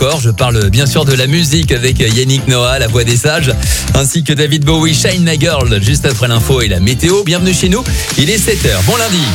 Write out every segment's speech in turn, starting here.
encore. Je parle bien sûr de la musique avec Yannick Noah, la voix des sages, ainsi que David Bowie, Shine My Girl, juste après l'info et la météo. Bienvenue chez nous, il est 7h. Bon lundi.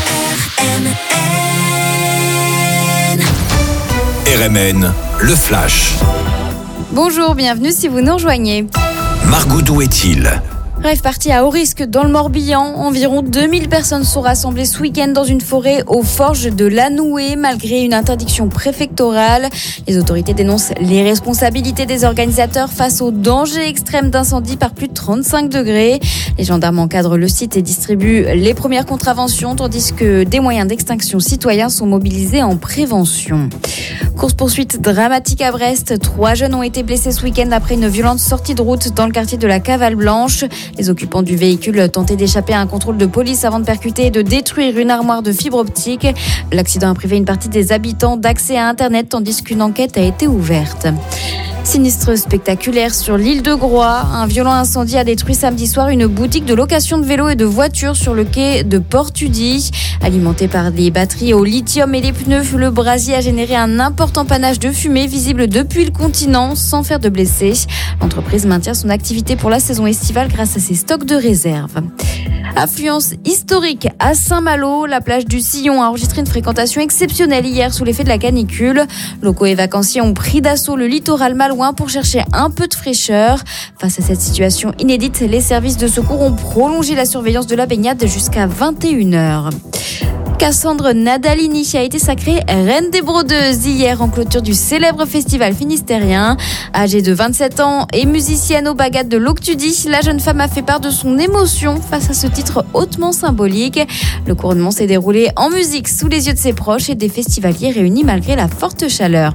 RMN, le flash. Bonjour, bienvenue si vous nous rejoignez. Margot, d'où est-il ? Rêve parti à Haut-Risque dans le Morbihan. Environ 2000 personnes sont rassemblées ce week-end dans une forêt aux Forges de Lanoué, malgré une interdiction préfectorale. Les autorités dénoncent l'irresponsabilité des organisateurs face au danger extrême d'incendie par plus de 35 degrés. Les gendarmes encadrent le site et distribuent les premières contraventions, tandis que des moyens d'extinction citoyens sont mobilisés en prévention. Course-poursuite dramatique à Brest. 3 jeunes ont été blessés ce week-end après une violente sortie de route dans le quartier de la Cavale Blanche. Les occupants du véhicule tentaient d'échapper à un contrôle de police avant de percuter et de détruire une armoire de fibre optique. L'accident a privé une partie des habitants d'accès à Internet, tandis qu'une enquête a été ouverte. Sinistre spectaculaire sur l'île de Groix. Un violent incendie a détruit samedi soir une boutique de location de vélos et de voitures sur le quai de Port-Tudy. Alimenté par des batteries au lithium et les pneus, le brasier a généré un important panache de fumée visible depuis le continent sans faire de blessés. L'entreprise maintient son activité pour la saison estivale grâce à ses stocks de réserve. Affluence historique à Saint-Malo. La plage du Sillon a enregistré une fréquentation exceptionnelle hier sous l'effet de la canicule. Locaux et vacanciers ont pris d'assaut le littoral malouin pour chercher un peu de fraîcheur. Face à cette situation inédite, les services de secours ont prolongé la surveillance de la baignade jusqu'à 21h. Cassandre Nadalini a été sacrée reine des brodeuses hier en clôture du célèbre festival finistérien. Âgée de 27 ans et musicienne aux baguettes de l'Octudie, la jeune femme a fait part de son émotion face à ce titre hautement symbolique. Le couronnement s'est déroulé en musique sous les yeux de ses proches et des festivaliers réunis malgré la forte chaleur.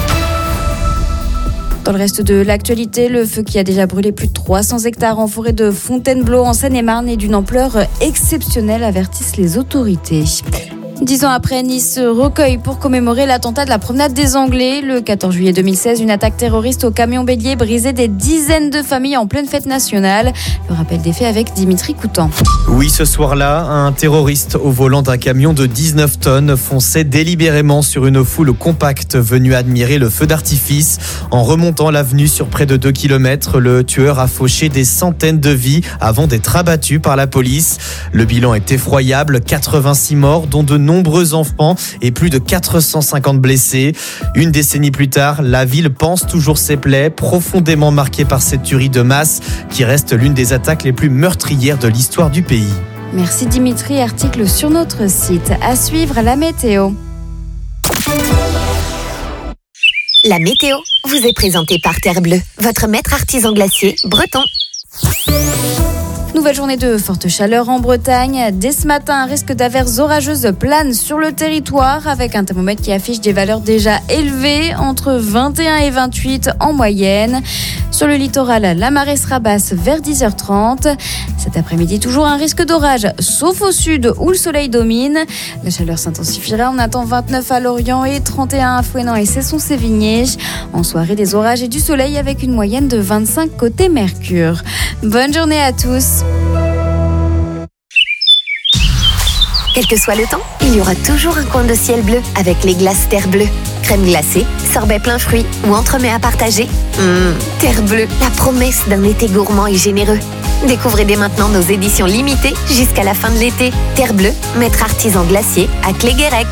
Dans le reste de l'actualité, le feu qui a déjà brûlé plus de 300 hectares en forêt de Fontainebleau en Seine-et-Marne est d'une ampleur exceptionnelle, avertissent les autorités. 10 ans après, Nice se recueille pour commémorer l'attentat de la promenade des Anglais. Le 14 juillet 2016, une attaque terroriste au camion bélier brisait des dizaines de familles en pleine fête nationale. Le rappel des faits avec Dimitri Coutan. Oui, ce soir-là, un terroriste au volant d'un camion de 19 tonnes fonçait délibérément sur une foule compacte venue admirer le feu d'artifice. En remontant l'avenue sur près de 2 km, le tueur a fauché des centaines de vies avant d'être abattu par la police. Le bilan est effroyable, 86 morts, dont de nombreux enfants et plus de 450 blessés. Une décennie plus tard, la ville pense toujours ses plaies, profondément marquée par cette tuerie de masse qui reste l'une des attaques les plus meurtrières de l'histoire du pays. Merci Dimitri, article sur notre site. À suivre, la météo. La météo vous est présentée par Terre Bleue, votre maître artisan glacier breton. Nouvelle journée de forte chaleur en Bretagne. Dès ce matin, un risque d'averses orageuses plane sur le territoire avec un thermomètre qui affiche des valeurs déjà élevées, entre 21 et 28 en moyenne. Sur le littoral, la marée sera basse vers 10h30. Cet après-midi, toujours un risque d'orage, sauf au sud où le soleil domine. La chaleur s'intensifiera. On attend 29 à Lorient et 31 à Fouesnant et Cesson-Sévigné. En soirée, des orages et du soleil avec une moyenne de 25 côté Mercure. Bonne journée à tous. Quel que soit le temps, il y aura toujours un coin de ciel bleu avec les glaces Terre Bleue. Crème glacée, sorbet plein fruits ou entremets à partager. Terre Bleue, la promesse d'un été gourmand et généreux. Découvrez dès maintenant nos éditions limitées jusqu'à la fin de l'été. Terre Bleue, maître artisan glacier à Cléguérec.